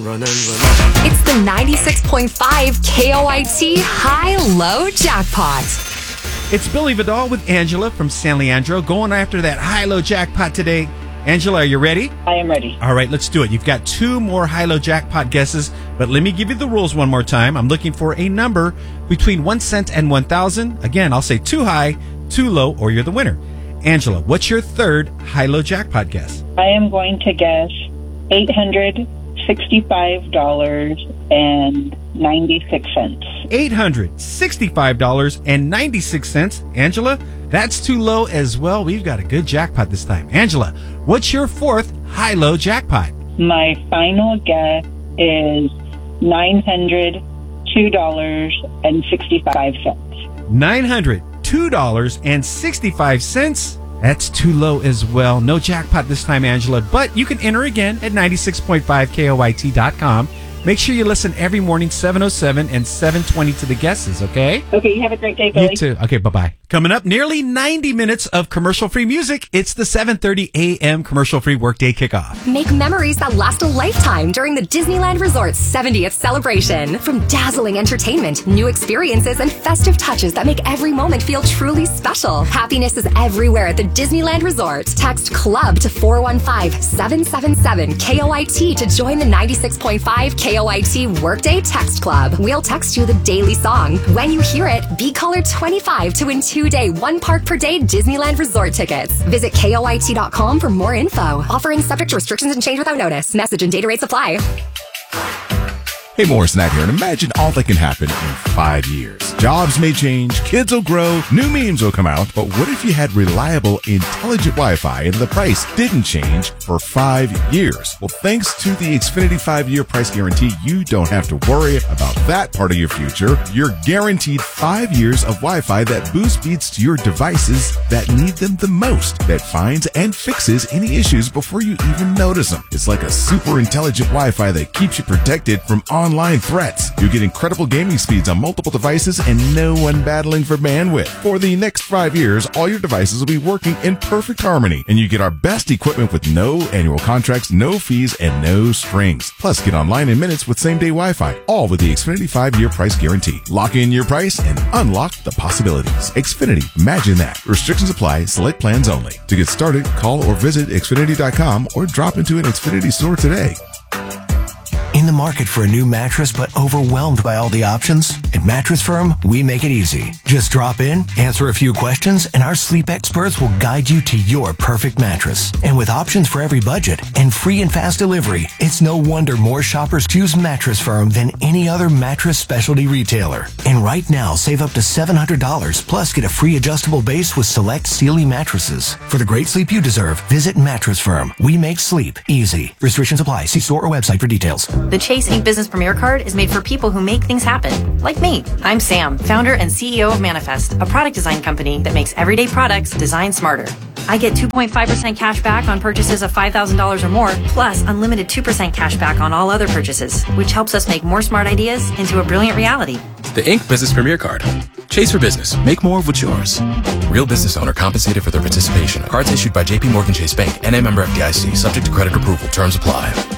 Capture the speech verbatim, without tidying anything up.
run and run. It's the ninety-six point five K O I T High-Low Jackpot. It's Billy Vidal with Angela from San Leandro going after that high-low jackpot today. Angela, are you ready? I am ready. All right, let's do it. You've got two more high-low jackpot guesses, but let me give you the rules one more time. I'm looking for a number between one cent and one thousand. Again, I'll say too high, too low, or you're the winner. Angela, what's your third high-low jackpot guess? I am going to guess eight hundred sixty-five dollars and ninety-six cents. eight hundred sixty-five dollars and ninety-six cents. Angela, that's too low as well. We've got a good jackpot this time. Angela, what's your fourth high-low jackpot? My final guess is nine hundred two dollars and sixty-five cents. nine hundred two dollars and sixty-five cents. That's too low as well. No jackpot this time, Angela, but you can enter again at ninety-six point five K O I T dot com. Make sure you listen every morning, seven oh seven and seven twenty to the guesses, okay? Okay, you have a great day, Billy. You too. Okay, bye-bye. Coming up, nearly ninety minutes of commercial-free music. It's the seven thirty a.m. commercial-free workday kickoff. Make memories that last a lifetime during the Disneyland Resort's seventieth celebration. From dazzling entertainment, new experiences, and festive touches that make every moment feel truly special. Happiness is everywhere at the Disneyland Resort. Text CLUB to four one five, seven seven seven, K O I T to join the ninety-six point five K O I T Workday Text Club. We'll text you the daily song. When you hear it, be caller twenty-five to win two-day, one park per day Disneyland Resort tickets. Visit K O I T dot com for more info. Offering subject to restrictions and change without notice. Message and data rates apply. Hey, Morris Nat here, and imagine all that can happen in five years. Jobs may change, kids will grow, new memes will come out, but what if you had reliable, intelligent Wi-Fi and the price didn't change for five years? Well, thanks to the Xfinity five-year price guarantee, you don't have to worry about that part of your future. You're guaranteed five years of Wi-Fi that boosts speeds to your devices that need them the most, that finds and fixes any issues before you even notice them. It's like a super intelligent Wi-Fi that keeps you protected from online Online threats. You get incredible gaming speeds on multiple devices and no one battling for bandwidth. For the next five years, all your devices will be working in perfect harmony, and you get our best equipment with no annual contracts, no fees, and no strings. Plus, get online in minutes with same-day Wi-Fi, all with the Xfinity five-year price guarantee. Lock in your price and unlock the possibilities. Xfinity, imagine that. Restrictions apply, select plans only. To get started, call or visit Xfinity dot com or drop into an Xfinity store today. In the market for a new mattress but overwhelmed by all the options? At Mattress Firm, we make it easy. Just drop in, answer a few questions, and our sleep experts will guide you to your perfect mattress. And with options for every budget and free and fast delivery, it's no wonder more shoppers choose Mattress Firm than any other mattress specialty retailer. And right now, save up to seven hundred dollars, plus get a free adjustable base with select Sealy mattresses. For the great sleep you deserve, visit Mattress Firm. We make sleep easy. Restrictions apply. See store or website for details. The Chase Ink Business Premier Card is made for people who make things happen, like me. I'm Sam, founder and C E O of Manifest, a product design company that makes everyday products designed smarter. I get two point five percent cash back on purchases of five thousand dollars or more, plus unlimited two percent cash back on all other purchases, which helps us make more smart ideas into a brilliant reality. The Ink Business Premier Card. Chase for business. Make more of what's yours. Real business owner compensated for their participation. Cards issued by J P Morgan Chase Bank, N A member F D I C, subject to credit approval. Terms apply.